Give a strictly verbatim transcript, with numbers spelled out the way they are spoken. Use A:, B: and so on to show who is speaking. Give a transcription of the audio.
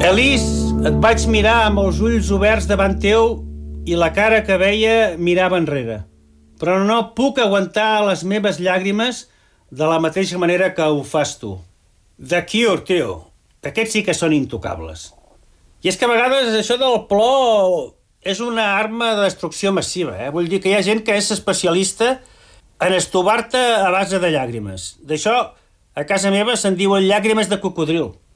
A: Elís, et vaig mirar amb els ulls oberts davant teu i la cara que veia mirava enrere. Però no puc aguantar les meves llàgrimes de la mateixa manera que ho fas tu. The Cure, tio. Aquests sí que són intocables. I és que a vegades això del plor és una arma de destrucció massiva, eh? Vull dir que hi ha gent que és especialista en estovar-te a base de llàgrimes. D'això, a casa meva se'n diuen llàgrimes de cocodril.